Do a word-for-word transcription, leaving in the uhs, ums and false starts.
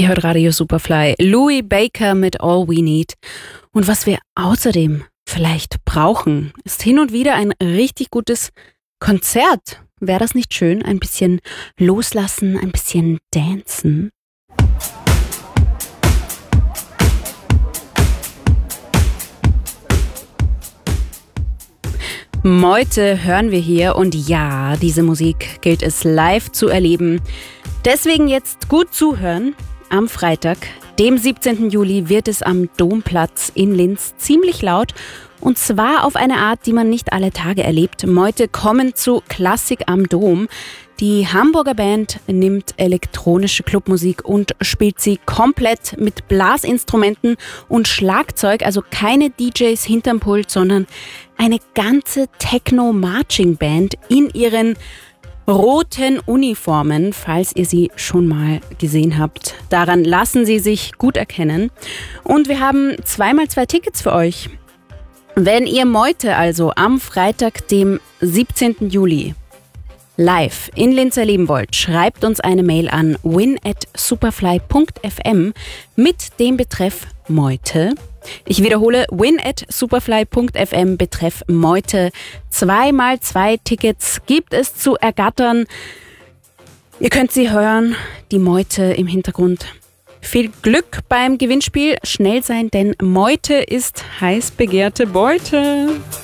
Ihr hört Radio Superfly, Louis Baker mit All We Need. Und was wir außerdem vielleicht brauchen, ist hin und wieder ein richtig gutes Konzert. Wäre das nicht schön? Ein bisschen loslassen, ein bisschen dancen. Meute hören wir hier und ja, diese Musik gilt es live zu erleben. Deswegen jetzt gut zuhören. Am Freitag, dem siebzehnten Juli, wird es am Domplatz in Linz ziemlich laut. Und zwar auf eine Art, die man nicht alle Tage erlebt. Meute kommen zu Klassik am Dom. Die Hamburger Band nimmt elektronische Clubmusik und spielt sie komplett mit Blasinstrumenten und Schlagzeug. Also keine D Js hinterm Pult, sondern eine ganze Techno-Marching-Band in ihren roten Uniformen, falls ihr sie schon mal gesehen habt. Daran lassen sie sich gut erkennen. Und wir haben zweimal zwei Tickets für euch. Wenn ihr Meute also am Freitag, dem siebzehnten Juli, live in Linz erleben wollt, schreibt uns eine Mail an win at superfly punkt f m mit dem Betreff Meute. Ich wiederhole, win at superfly punkt f m, Betreff Meute. Zwei mal zwei Tickets gibt es zu ergattern. Ihr könnt sie hören, die Meute im Hintergrund. Viel Glück beim Gewinnspiel, schnell sein, denn Meute ist heiß begehrte Beute.